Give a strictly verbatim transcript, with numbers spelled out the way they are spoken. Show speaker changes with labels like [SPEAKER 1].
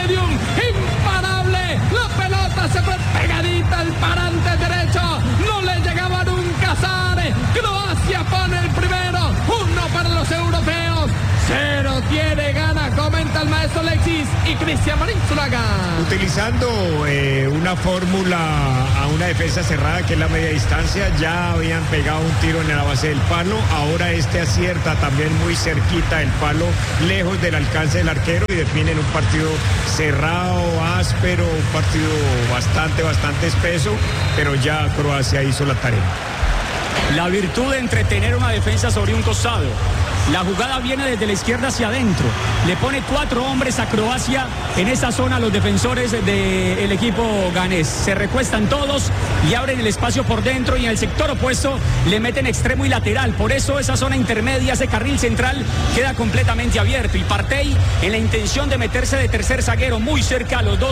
[SPEAKER 1] Stadium, imparable, la pelota se fue pegadita al parante derecho, no le llegaba nunca a Sare. Croacia pone el primero, uno para los europeos, cero tiene gana, comenta el maestro Alexis y Cristian Marín Zulaga.
[SPEAKER 2] Utilizando eh, una fórmula a una defensa cerrada que es la media distancia, ya habían pegado un tiro en la base del palo, ahora este acierta también muy cerquita del palo, lejos del alcance del arquero, y definen un partido cerrado, áspero, un partido bastante, bastante espeso, pero ya Croacia hizo la tarea.
[SPEAKER 3] La virtud de entretener una defensa sobre un costado. La jugada viene desde la izquierda hacia adentro. Le pone cuatro hombres a Croacia en esa zona, los defensores del equipo ganés. Se recuestan todos y abren el espacio por dentro, y en el sector opuesto le meten extremo y lateral. Por eso esa zona intermedia, ese carril central, queda completamente abierto. Y Partey, en la intención de meterse de tercer zaguero muy cerca a los dos